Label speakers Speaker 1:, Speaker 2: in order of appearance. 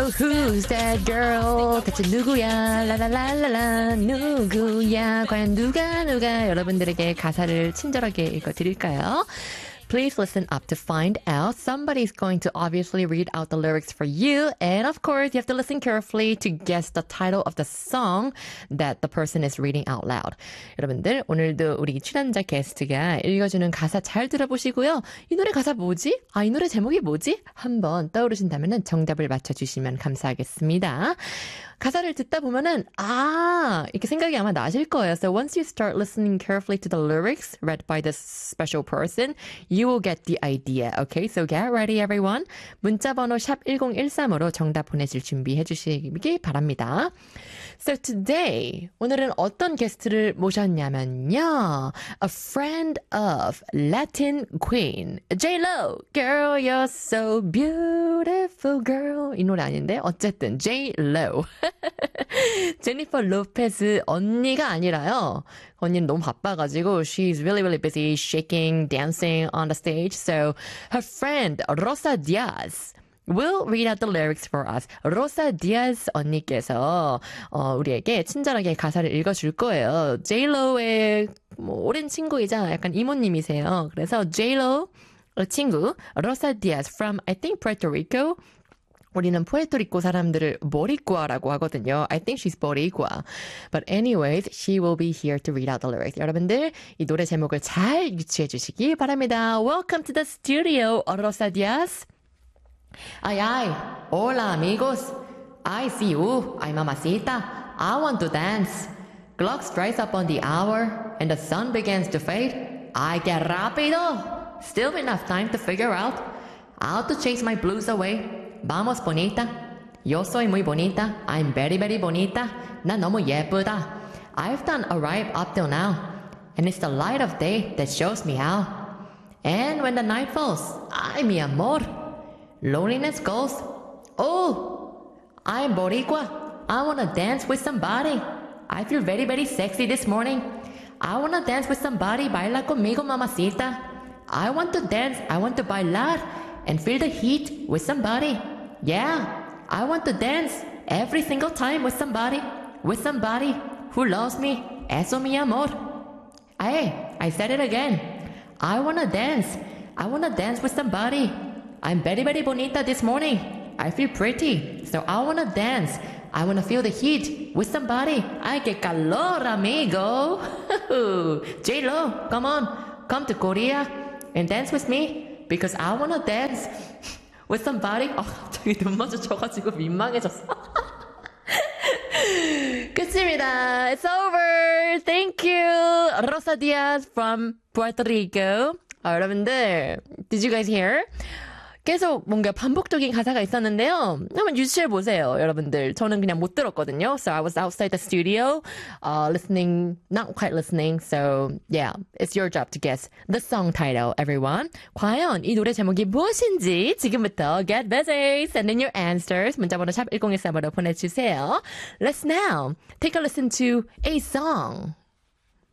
Speaker 1: who's that girl? 대체 누구야? 라라라라라 누구야? 과연 누가 여러분들에게 가사를 친절하게 읽어드릴까요? Please listen up to find out. Somebody's going to obviously read out the lyrics for you. And of course, you have to listen carefully to guess the title of the song that the person is reading out loud. 여러분들, 오늘도 우리 출연자 게스트가 읽어주는 가사 잘 들어보시고요. 이 노래 가사 뭐지? 이 노래 제목이 뭐지? 한번 떠오르신다면 정답을 맞춰주시면 감사하겠습니다. 가사를 듣다 보면은 이렇게 생각이 아마 나실 거예요. So once you start listening carefully to the lyrics read by this special person, you will get the idea. Okay, so get ready everyone. 문자번호 샵 1013으로 정답 보내실 준비해 주시기 바랍니다. So today, 오늘은 어떤 게스트를 모셨냐면요. A friend of Latin Queen, J-Lo. Girl, you're so beautiful, girl. 이 노래 아닌데? 어쨌든 J-Lo. 제니퍼 로페즈 언니가 아니라요. 언니는 너무 바빠가지고 she's really busy shaking, dancing on the stage. So her friend Rosa Diaz will read out the lyrics for us. Rosa Diaz 언니께서 우리에게 친절하게 가사를 읽어줄 거예요. J-Lo의 오랜 친구이자 약간 이모님이세요. 그래서 J-Lo 친구 Rosa Diaz from I think Puerto Rico. 우리는 푸에르토리코 사람들을 보리꾸아라고 하거든요. I think she's boricua. But anyways, she will be here to read out the lyrics. 여러분들, 이 노래 제목을 잘 유추해 주시기 바랍니다. Welcome to the studio, Rosa Diaz. Ay, hola amigos. I see you, ay mamacita. I want to dance. Clock strikes up on the hour, and the sun begins to fade. I get rápido. Still enough time to figure out how to chase my blues away. Vamos bonita, yo soy muy bonita, I'm very bonita, 난 너무 예쁘다. I've done alright up till now, and it's the light of day that shows me how. And when the night falls, ay mi amor, loneliness goes. Oh, I'm Boricua, I wanna dance with somebody. I feel very sexy this morning. I wanna dance with somebody, baila conmigo mamacita. I want to dance, I want to bailar. And feel the heat with somebody. Yeah, I want to dance every single time with somebody who loves me. Eso mi amor. Hey, I said it again. I wanna dance with somebody. I'm very bonita this morning. I feel pretty, so I wanna dance. I wanna feel the heat with somebody. Ay, que calor, amigo. J-Lo, come on, come to Korea and dance with me. Because I wanna dance with somebody. 갑자기 눈 마주쳐가지고 민망해졌어. 끝입니다. It's over. Thank you, Rosa Diaz from Puerto Rico. 여러분들, did you guys hear? 계속 뭔가 반복적인 가사가 있었는데요. 한번 유추해보세요, 여러분들. 저는 그냥 못 들었거든요. So I was outside the studio, listening, not quite listening. So yeah, it's your job to guess the song title, everyone. 과연 이 노래 제목이 무엇인지 지금부터 get busy. Send in your answers. 문자번호 샵 1013으로 보내주세요. Let's now take a listen to a song.